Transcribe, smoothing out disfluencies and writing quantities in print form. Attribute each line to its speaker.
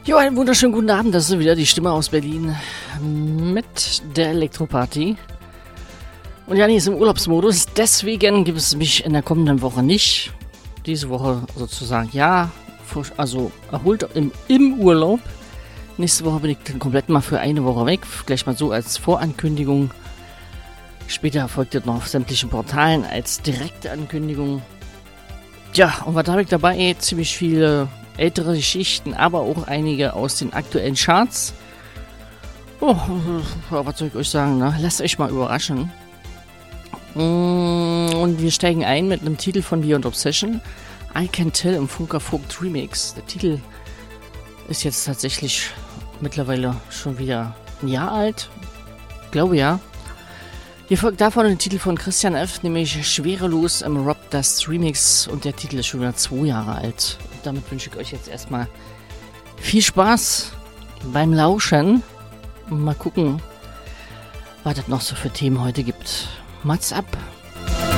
Speaker 1: Jo, einen wunderschönen guten Abend, das ist wieder die Stimme aus Berlin mit der Elektroparty. Und Janni ist im Urlaubsmodus, deswegen gibt es mich in der kommenden Woche nicht. Diese Woche sozusagen ja, also erholt im Urlaub. Nächste Woche bin ich dann komplett mal für eine Woche weg, gleich mal so als Vorankündigung. Später folgt das noch auf sämtlichen Portalen als direkte Ankündigung. Tja, und was habe ich dabei? Ziemlich viele ältere Geschichten, aber auch einige aus den aktuellen Charts. Oh, was soll ich euch sagen, ne? Lasst euch mal überraschen. Und wir steigen ein mit einem Titel von Beyond Obsession. I Can Tell im Funker Vogt Remix. Der Titel ist jetzt tatsächlich mittlerweile schon wieder ein Jahr alt. Ich glaube ja. Hier folgt davon ein Titel von Christian F., nämlich Schwerelos im Rob Dust Remix. Und der Titel ist schon wieder 2 Jahre alt. Und damit wünsche ich euch jetzt erstmal viel Spaß beim Lauschen. Und mal gucken, was es noch so für Themen heute gibt. Mats ab!